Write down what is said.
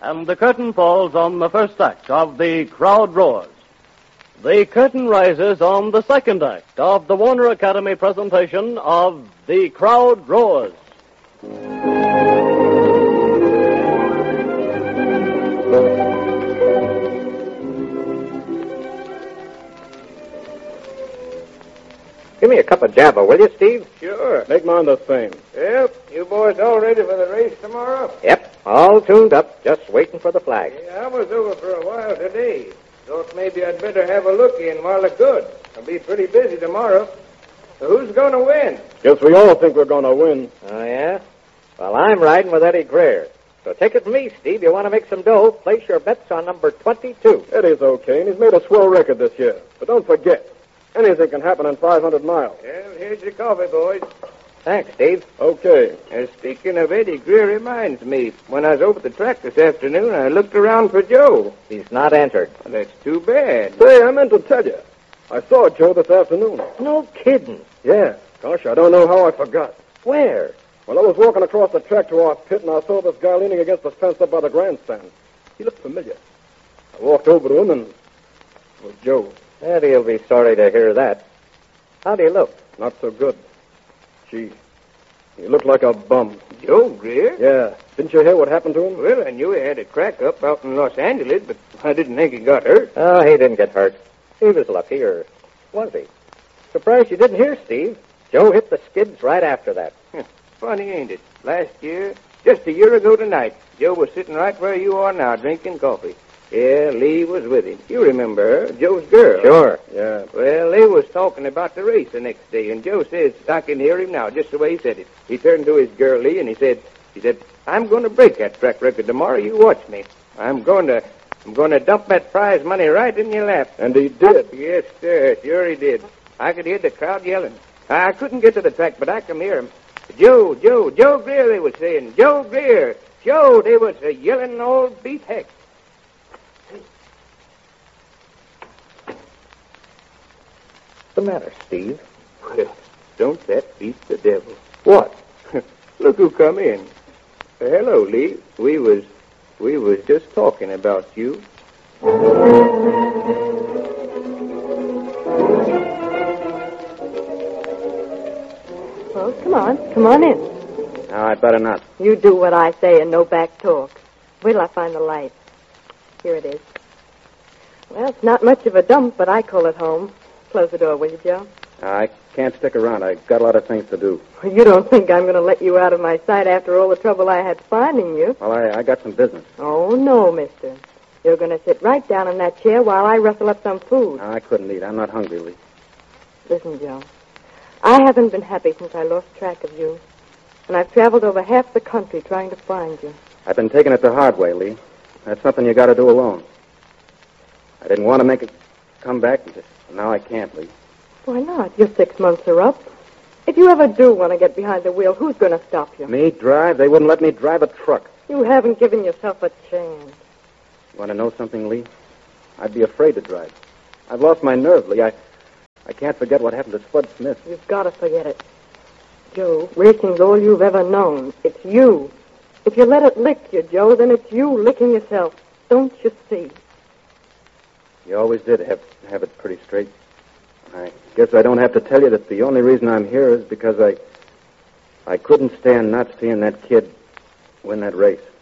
and the curtain falls on the first act of The Crowd Roars. The curtain rises on the second act of the Warner Academy presentation of The Crowd Roars. Give me a cup of Java, will you, Steve? Sure. Make mine the same. Yep. You boys all ready for the race tomorrow? Yep, all tuned up, just waiting for the flag. Yeah, I was over for a while today. Thought maybe I'd better have a look in while I could. I'll be pretty busy tomorrow. So who's going to win? Guess we all think we're going to win. Oh, yeah? Well, I'm riding with Eddie Greer. So take it from me, Steve. You want to make some dough, place your bets on number 22. Eddie's okay, and he's made a swell record this year. But don't forget, anything can happen in 500 miles. Well, here's your coffee, boys. Thanks, Steve. Okay. Speaking of Eddie Greer reminds me, when I was over at the track this afternoon, I looked around for Joe. He's not entered. Well, that's too bad. Say, I meant to tell you. I saw Joe this afternoon. No kidding. Yeah. Gosh, I don't know how I forgot. Where? Well, I was walking across the track to our pit, and I saw this guy leaning against the fence up by the grandstand. He looked familiar. I walked over to him, and it was Joe. Eddie'll be sorry to hear that. How do you look? Not so good. Gee, he looked like a bum. Joe Greer? Yeah. Didn't you hear what happened to him? Well, I knew he had a crack up out in Los Angeles, but I didn't think he got hurt. Oh, he didn't get hurt. He was lucky, or was he? Surprised you didn't hear, Steve. Joe hit the skids right after that. Funny, ain't it? Last year, just a year ago tonight, Joe was sitting right where you are now, drinking coffee. Yeah, Lee was with him. You remember her, Joe's girl. Sure. Yeah. Well, they was talking about the race the next day, and Joe says, I can hear him now, just the way he said it. He turned to his girl, Lee, and he said, I'm going to break that track record tomorrow. You watch me. I'm going to dump that prize money right in your lap. And he did. Yes, sir. Sure he did. I could hear the crowd yelling. I couldn't get to the track, but I could hear him. Joe Greer, they was saying. Joe Greer. Joe, they was yelling all beat heck. What's the matter, Steve? Well, don't that beat the devil? What? Look who come in. Hello, Lee. We was just talking about you. Well, come on in. No, I'd better not. You do what I say and no back talk. Wait till I find the light. Here it is. Well, it's not much of a dump, but I call it home. Close the door, will you, Joe? I can't stick around. I got a lot of things to do. You don't think I'm going to let you out of my sight after all the trouble I had finding you? Well, I got some business. Oh, no, mister. You're going to sit right down in that chair while I rustle up some food. I couldn't eat. I'm not hungry, Lee. Listen, Joe. I haven't been happy since I lost track of you. And I've traveled over half the country trying to find you. I've been taking it the hard way, Lee. That's something you got to do alone. I didn't want to make it come back, and now I can't, Lee. Why not? Your 6 months are up. If you ever do want to get behind the wheel, who's going to stop you? Me drive? They wouldn't let me drive a truck. You haven't given yourself a chance. You want to know something, Lee? I'd be afraid to drive. I've lost my nerve, Lee. I can't forget what happened to Spud Smith. You've got to forget it. Joe, racing's all you've ever known. It's you. If you let it lick you, Joe, then it's you licking yourself. Don't you see? You always did have it pretty straight. I guess I don't have to tell you that the only reason I'm here is because I couldn't stand not seeing that kid win that race.